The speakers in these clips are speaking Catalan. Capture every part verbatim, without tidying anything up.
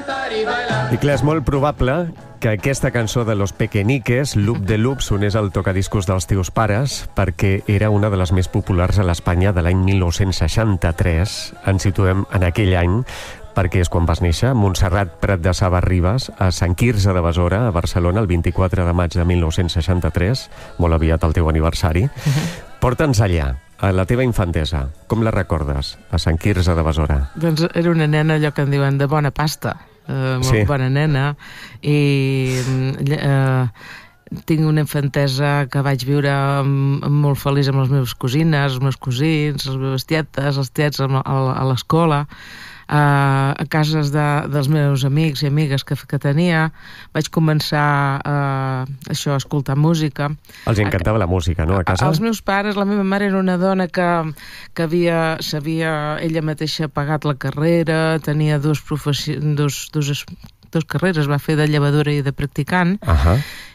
I clar, és molt probable que aquesta cançó de Los Pequeñiques, Loop de Loop, sonés al tocadiscos dels teus pares perquè era una de les més populars a l'Espanya de l'any mil nou-cents seixanta-tres. Ens situem en aquell any perquè és quan vas néixer, Montserrat Prat de Saba Ribas, a Sant Quirze de Besora, a Barcelona, el vint-i-quatre de maig de mil nou-cents seixanta-tres, molt aviat el teu aniversari. Uh-huh. Porta'ns allà, a la teva infantesa. Com la recordes, a Sant Quirze de Besora? Doncs era una nena, allò que en diuen, de bona pasta. Uh, molt sí. Bona nena. I uh, tinc una infantesa que vaig viure molt feliç amb les meves cosines, els meus cosins, les meves tietes, els tiets a, a l'escola. Uh, a cases de, dels meus amics i amigues que, que tenia. Vaig començar uh, això, a escoltar música. Els encantava a, la música, no, a casa? Els meus pares, la meva mare era una dona que, que havia, s'havia ella mateixa pagat la carrera, tenia dos, professi... dos, dos, dos carreres, va fer de llevadora i de practicant. Uh-huh.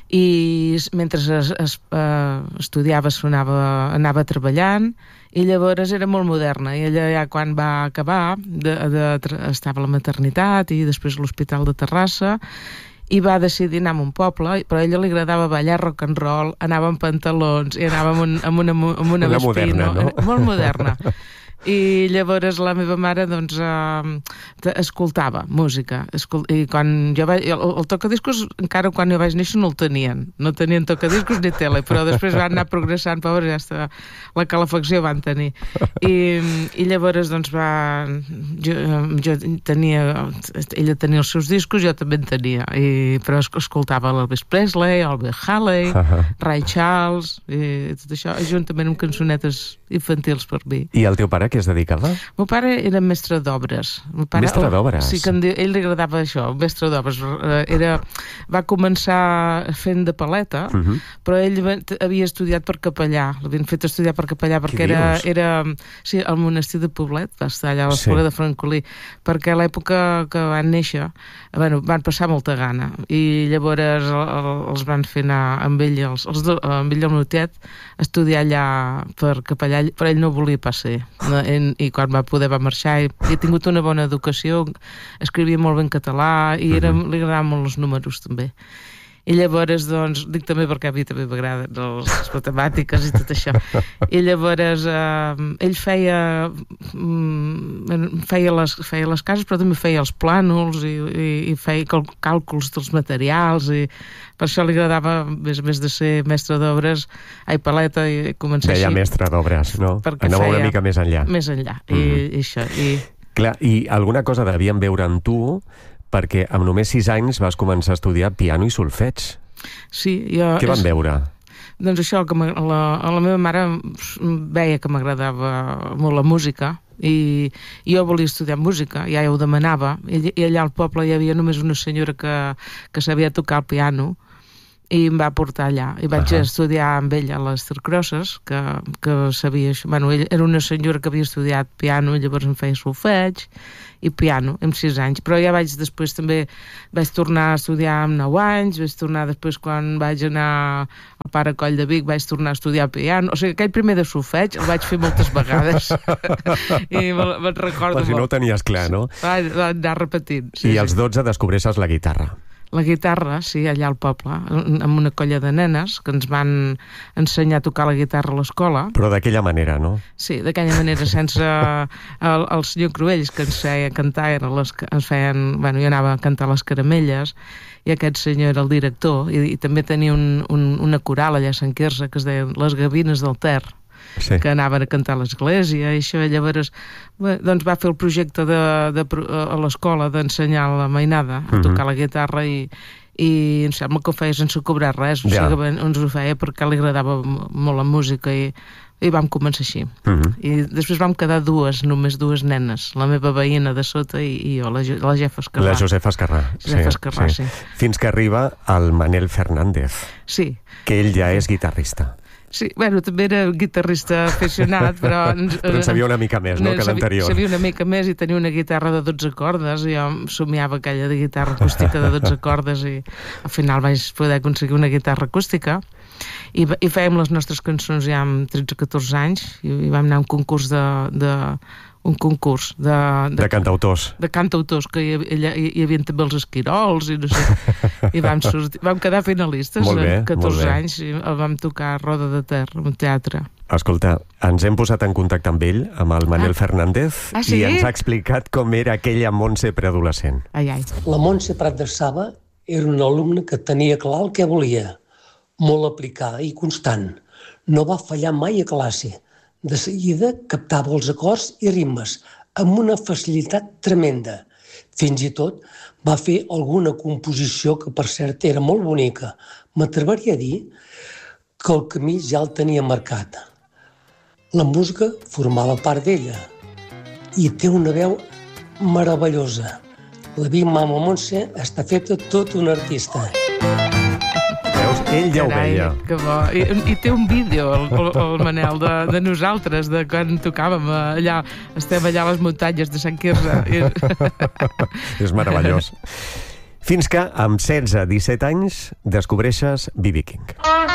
I mentre es, es, uh, estudiava sonava, anava treballant, i llavors era molt moderna, i ella ja quan va acabar de, de, estava a la maternitat i després a l'Hospital de Terrassa, i va decidir anar a un poble, però a ella li agradava ballar rock and roll, anava amb pantalons i anava amb, un, amb una, amb una, una moderna, no? Molt moderna. I llavors la meva mare doncs eh, escoltava música Escol... i quan jo vaig... el, el tocadiscos encara quan jo vaig néixer no el tenien, no tenien tocadiscos ni tele, però després van anar progressant, pobres, ja està, la calefacció van tenir, i, i llavors doncs va jo, jo tenia ella tenia els seus discos, jo també en tenia, i, però escoltava l'Elvis Presley, Albert Haley, uh-huh. Ray Charles i tot això, juntament amb cançonetes infantils per mi. I el teu pare què es dedicava? El meu pare era mestre d'obres. Pare, mestre d'obres? Sí, que a ell li agradava això, mestre d'obres. Era, va començar fent de paleta, uh-huh. però ell havia estudiat per capellà. L'havien fet estudiar per capellà perquè era, era sí, al monestir de Poblet, va estar allà a l'Escola sí. de Francolí, perquè a l'època que van néixer bueno, van passar molta gana, i llavors els van fer anar amb ell, els, els, amb ell el meu tiet, estudiar allà per capellà, però ell no volia pas ser. I quan va poder va marxar, i he tingut una bona educació, escrivia molt bé en català i era, uh-huh. li agradaven molt els números també. I llavors, doncs, dic també perquè a mi també m'agraden les matemàtiques i tot això. I llavors eh, ell feia feia les, feia les cases, però també feia els plànols i, i, i feia cal, càlculs dels materials, i per això li agradava, més, més de ser mestre d'obres, ai, paleta, i començar feia així. Feia mestre d'obres, no? Anava una mica més enllà. Més enllà, mm-hmm. i, i això. I... Clar, i alguna cosa devien veure en tu, perquè amb només sis anys vas començar a estudiar piano i solfeig. Sí, jo... Què van veure? Doncs això, que la, la meva mare veia que m'agradava molt la música, i, i jo volia estudiar música, ja ho demanava, i, i allà al poble hi havia només una senyora que, que sabia tocar el piano, i em va portar allà, i vaig uh-huh. estudiar amb ella a les Cercrosses, que, que sabia això. Bueno, ell era una senyora que havia estudiat piano, i llavors em feia solfeig i piano, amb sis anys, però ja vaig després també, vaig tornar a estudiar amb nou anys, vaig tornar després quan vaig anar al Pare Coll de Vic, vaig tornar a estudiar piano, o sigui, aquell primer de solfeig el vaig fer moltes vegades, i me'n me recordo molt. Si no ho tenies clar, no? Va, va anar repetint. Sí, I als dotze descobreixes la guitarra. La guitarra, sí, allà al poble, amb una colla de nenes que ens van ensenyar a tocar la guitarra a l'escola. Però d'aquella manera, no? Sí, d'aquella manera, sense el, el senyor Cruells, que ens feia cantar, les, ens feien, bueno, jo anava a cantar les caramelles, i aquest senyor era el director, i, i també tenia un, un, una coral allà a Sant Quirze que es deia Les Gavines del Ter, sí. que anaven a cantar a l'església, i això, llavors bé, doncs va fer el projecte de, de, a l'escola d'ensenyar la mainada a tocar uh-huh. la guitarra, i, i em sembla que ho feia sense cobrar res, o ja. sigui que ens ho feia perquè li agradava molt la música, i, i vam començar així. Uh-huh. I després vam quedar dues, només dues nenes, la meva veïna de sota i, i jo, la, la Jefa Escarrà. La Josefa Escarrà. Josefa sí, Escarrà, sí. sí. Fins que arriba el Manel Fernández, sí. que ell ja és guitarrista. Sí, bueno, també era guitarrista aficionat, però... però en sabia una mica més, no?, que l'anterior. Sabia una mica més i tenia una guitarra de dotze cordes, i jo somiava aquella de guitarra acústica de dotze cordes, i al final vaig poder aconseguir una guitarra acústica, i, i fèiem les nostres cançons ja amb tretze o catorze anys, i vam anar a un concurs de, de un concurs de, de, de cantautors. De cantautors, que hi, hi, hi havia també els esquirols i no sé. I vam, sortir, vam quedar finalistes bé, amb catorze anys i vam tocar a Roda de Ter, un teatre. Escolta, ens hem posat en contacte amb ell, amb el Manel ah. Fernández, ah, sí? i ens ha explicat com era aquella Montse preadolescent. Ai, ai. La Montse Prat de Saba era una alumna que tenia clar el que volia, molt aplicada i constant. No va fallar mai a classe. De seguida captava els acords i ritmes amb una facilitat tremenda. Fins i tot va fer alguna composició que, per cert, era molt bonica. M'atreveria a dir que el camí ja el tenia marcat. La música formava part d'ella i té una veu meravellosa. La Big Mama Montse està feta tot un artista. Veus? Ell ja Carai, ho veia. Que bo. I, I té un vídeo, el, el, el Manel, de, de nosaltres, de quan tocàvem allà, estem allà a les muntanyes de Sant Quirze. És meravellós. Fins que, amb setze a disset anys, descobreixes B B King.